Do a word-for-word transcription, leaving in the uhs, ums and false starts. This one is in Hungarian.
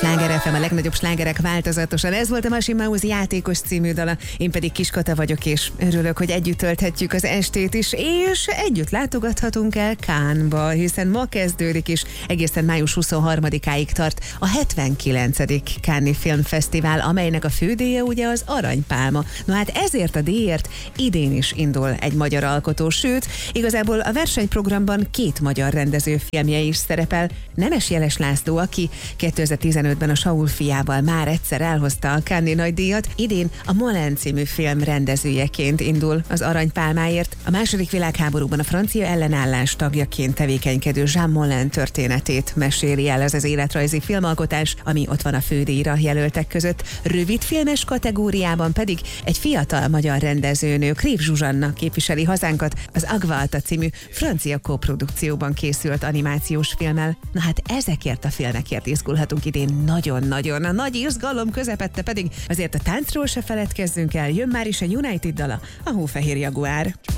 Sláger ef em, a legnagyobb slágerek változatosan. Ez volt a Machine Mouse játékos című dala. Én pedig Kiskata vagyok, és örülök, hogy együtt tölthetjük az estét is, és együtt látogathatunk el Cannesba, hiszen ma kezdődik, és egészen május huszonharmadikáig tart a hetvenkilencedik Cannes-i Filmfesztivál, amelynek a fődíja ugye az Aranypálma. Na hát ezért a díjért idén is indul egy magyar alkotó, sőt, igazából a versenyprogramban két magyar rendező filmje is szerepel. Nemes Jeles László, aki kétezer-tizenötben a Saul fiával már egyszer elhozta a Cannes-i nagydíjat, idén a Moulin című film rendezőjeként indul az Aranypálmáért. A második világháborúban a francia ellenállás tagjaként tevékenykedő Jean Moulin történetét meséli el ez az életrajzi filmalkotás, ami ott van a fődíjra jelöltek között. Rövidfilmes kategóriában pedig egy fiatal magyar rendezőnő, Krév Zsuzsanna képviseli hazánkat az Agvalta című francia koprodukcióban készült animációs filmmel. Na hát ezekért a filmekért izgulhatunk idén nagyon-nagyon. A nagy izgalom közepette pedig azért a táncról se feledkezzünk el, jön már is a United dala, a Hófehér Jaguár.